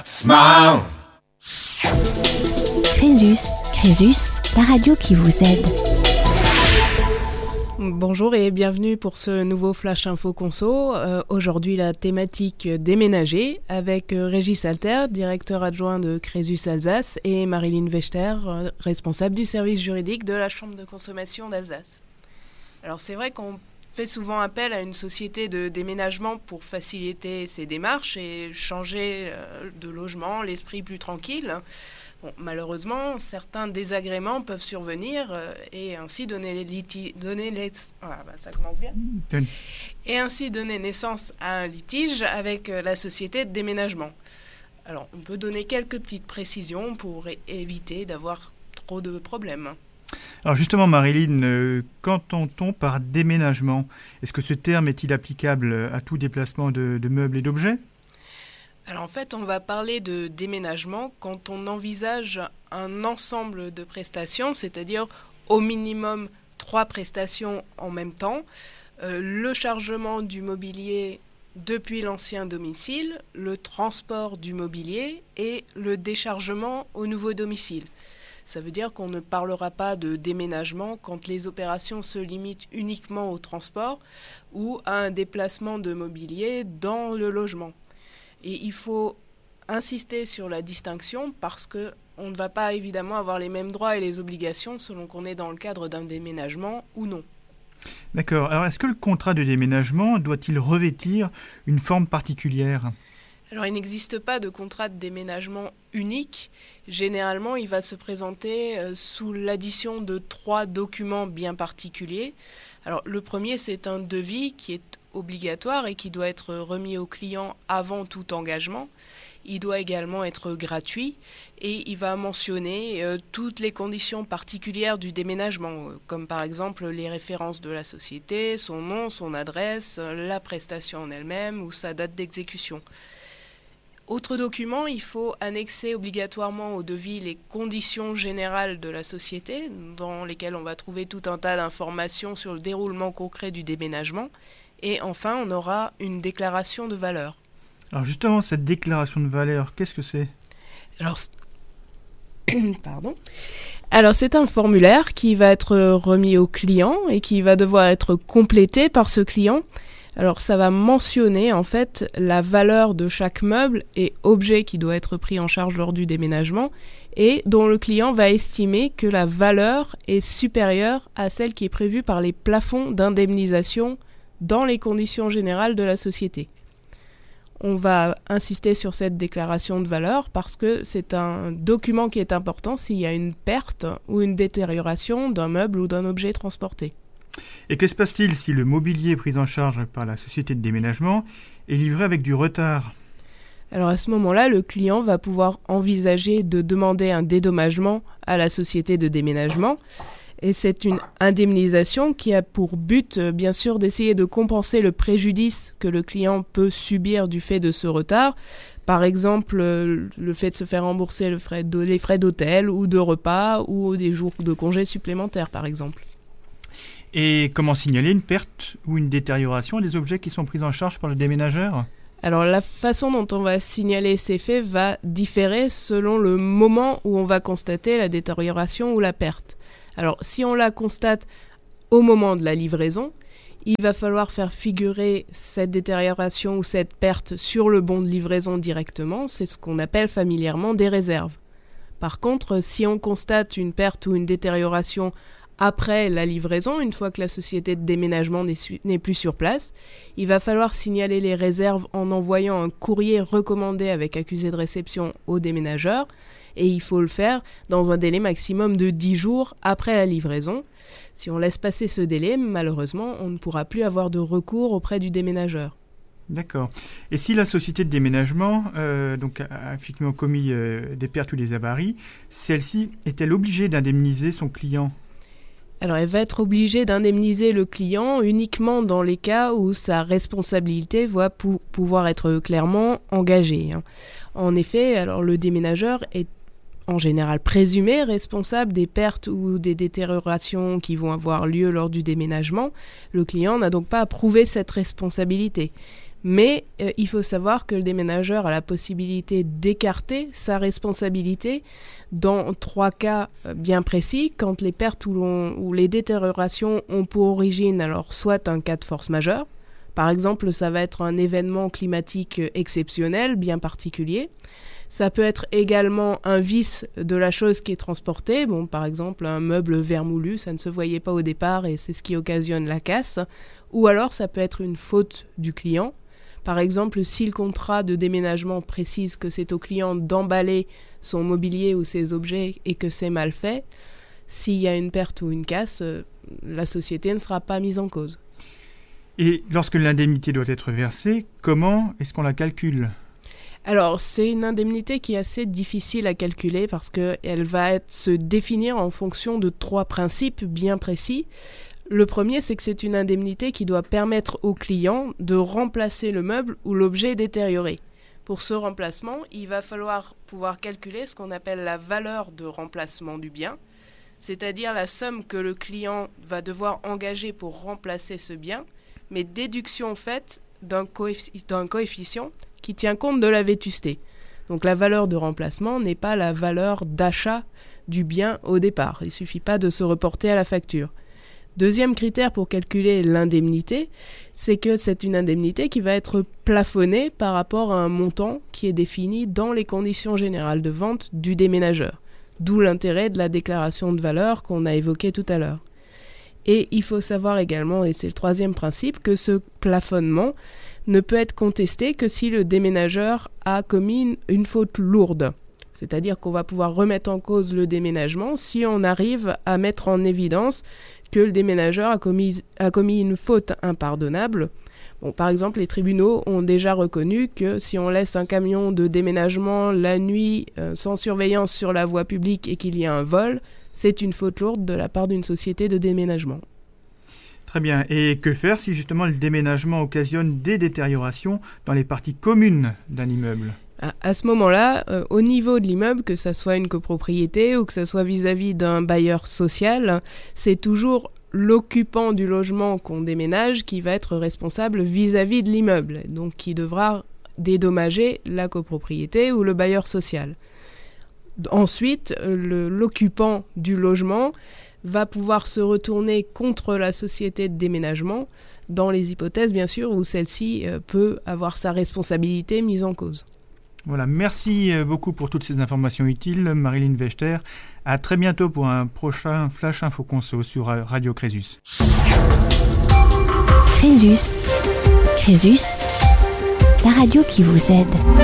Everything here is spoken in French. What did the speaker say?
Smile. Crésus, la radio qui vous aide. Bonjour et bienvenue pour ce nouveau Flash Info Conso. Aujourd'hui, la thématique déménager avec Régis Alter, directeur adjoint de Crésus Alsace, et Marilyn Wechter, responsable du service juridique de la Chambre de consommation d'Alsace. Alors c'est vrai qu'on fait souvent appel à une société de déménagement pour faciliter ces démarches et changer de logement, l'esprit plus tranquille. Bon, malheureusement, certains désagréments peuvent survenir et ainsi donner naissance à un litige avec la société de déménagement. Alors, on peut donner quelques petites précisions pour éviter d'avoir trop de problèmes. Alors justement, Marilyn, qu'entend-on par déménagement ? Est-ce que ce terme est-il applicable à tout déplacement de meubles et d'objets ? Alors en fait, on va parler de déménagement quand on envisage un ensemble de prestations, c'est-à-dire au minimum 3 prestations en même temps. Le chargement du mobilier depuis l'ancien domicile, le transport du mobilier et le déchargement au nouveau domicile. Ça veut dire qu'on ne parlera pas de déménagement quand les opérations se limitent uniquement au transport ou à un déplacement de mobilier dans le logement. Et il faut insister sur la distinction parce qu'on ne va pas évidemment avoir les mêmes droits et les obligations selon qu'on est dans le cadre d'un déménagement ou non. D'accord. Alors est-ce que le contrat de déménagement doit-il revêtir une forme particulière ? Alors il n'existe pas de contrat de déménagement unique. Généralement, il va se présenter sous l'addition de 3 documents bien particuliers. Alors le premier, c'est un devis qui est obligatoire et qui doit être remis au client avant tout engagement. Il doit également être gratuit et il va mentionner toutes les conditions particulières du déménagement, comme par exemple les références de la société, son nom, son adresse, la prestation en elle-même ou sa date d'exécution. Autre document, il faut annexer obligatoirement au devis les conditions générales de la société, dans lesquelles on va trouver tout un tas d'informations sur le déroulement concret du déménagement. Et enfin, on aura une déclaration de valeur. Alors justement, cette déclaration de valeur, qu'est-ce que c'est ? Alors, c'est un formulaire qui va être remis au client et qui va devoir être complété par ce client. Alors, ça va mentionner en fait la valeur de chaque meuble et objet qui doit être pris en charge lors du déménagement et dont le client va estimer que la valeur est supérieure à celle qui est prévue par les plafonds d'indemnisation dans les conditions générales de la société. On va insister sur cette déclaration de valeur parce que c'est un document qui est important s'il y a une perte ou une détérioration d'un meuble ou d'un objet transporté. Et que se passe-t-il si le mobilier pris en charge par la société de déménagement est livré avec du retard ? Alors à ce moment-là, le client va pouvoir envisager de demander un dédommagement à la société de déménagement. Et c'est une indemnisation qui a pour but, bien sûr, d'essayer de compenser le préjudice que le client peut subir du fait de ce retard. Par exemple, le fait de se faire rembourser les frais d'hôtel ou de repas ou des jours de congés supplémentaires, par exemple. Et comment signaler une perte ou une détérioration des objets qui sont pris en charge par le déménageur ? Alors la façon dont on va signaler ces faits va différer selon le moment où on va constater la détérioration ou la perte. Alors si on la constate au moment de la livraison, il va falloir faire figurer cette détérioration ou cette perte sur le bon de livraison directement. C'est ce qu'on appelle familièrement des réserves. Par contre, si on constate une perte ou une détérioration après la livraison, une fois que la société de déménagement n'est plus sur place, il va falloir signaler les réserves en envoyant un courrier recommandé avec accusé de réception au déménageur. Et il faut le faire dans un délai maximum de 10 jours après la livraison. Si on laisse passer ce délai, malheureusement, on ne pourra plus avoir de recours auprès du déménageur. D'accord. Et si la société de déménagement a effectivement commis des pertes ou des avaries, celle-ci est-elle obligée d'indemniser son client ? Alors, elle va être obligée d'indemniser le client uniquement dans les cas où sa responsabilité va pouvoir être clairement engagée. En effet, alors le déménageur est en général présumé responsable des pertes ou des détériorations qui vont avoir lieu lors du déménagement. Le client n'a donc pas à prouver cette responsabilité. Mais il faut savoir que le déménageur a la possibilité d'écarter sa responsabilité dans 3 cas bien précis, quand les pertes ou les détériorations ont pour origine alors soit un cas de force majeure, par exemple ça va être un événement climatique exceptionnel, bien particulier. Ça peut être également un vice de la chose qui est transportée, par exemple un meuble vermoulu, ça ne se voyait pas au départ et c'est ce qui occasionne la casse, ou alors ça peut être une faute du client. Par exemple, si le contrat de déménagement précise que c'est au client d'emballer son mobilier ou ses objets et que c'est mal fait, s'il y a une perte ou une casse, la société ne sera pas mise en cause. Et lorsque l'indemnité doit être versée, comment est-ce qu'on la calcule ? Alors, c'est une indemnité qui est assez difficile à calculer parce qu'elle va se définir en fonction de 3 principes bien précis. Le premier, c'est que c'est une indemnité qui doit permettre au client de remplacer le meuble ou l'objet détérioré. Pour ce remplacement, il va falloir pouvoir calculer ce qu'on appelle la valeur de remplacement du bien, c'est-à-dire la somme que le client va devoir engager pour remplacer ce bien, mais déduction faite d'un coefficient qui tient compte de la vétusté. Donc la valeur de remplacement n'est pas la valeur d'achat du bien au départ. Il ne suffit pas de se reporter à la facture. Deuxième critère pour calculer l'indemnité, c'est que c'est une indemnité qui va être plafonnée par rapport à un montant qui est défini dans les conditions générales de vente du déménageur. D'où l'intérêt de la déclaration de valeur qu'on a évoquée tout à l'heure. Et il faut savoir également, et c'est le 3e principe, que ce plafonnement ne peut être contesté que si le déménageur a commis une faute lourde. C'est-à-dire qu'on va pouvoir remettre en cause le déménagement si on arrive à mettre en évidence que le déménageur a commis une faute impardonnable. Par exemple, les tribunaux ont déjà reconnu que si on laisse un camion de déménagement la nuit sans surveillance sur la voie publique et qu'il y a un vol, c'est une faute lourde de la part d'une société de déménagement. Très bien. Et que faire si justement le déménagement occasionne des détériorations dans les parties communes d'un immeuble ? À ce moment-là, au niveau de l'immeuble, que ça soit une copropriété ou que ça soit vis-à-vis d'un bailleur social, c'est toujours l'occupant du logement qu'on déménage qui va être responsable vis-à-vis de l'immeuble, donc qui devra dédommager la copropriété ou le bailleur social. Ensuite, l'occupant du logement va pouvoir se retourner contre la société de déménagement dans les hypothèses, bien sûr, où celle-ci peut avoir sa responsabilité mise en cause. Voilà, merci beaucoup pour toutes ces informations utiles, Marilyn Vechter. À très bientôt pour un prochain Flash Info Conso sur Radio Crésus. Crésus, la radio qui vous aide.